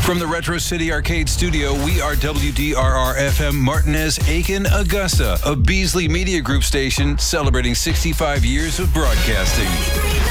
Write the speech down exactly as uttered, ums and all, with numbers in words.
From the Retro City Arcade Studio, we are W D R R F M Martinez, Aiken, Augusta, a Beasley Media Group station celebrating sixty-five years of broadcasting.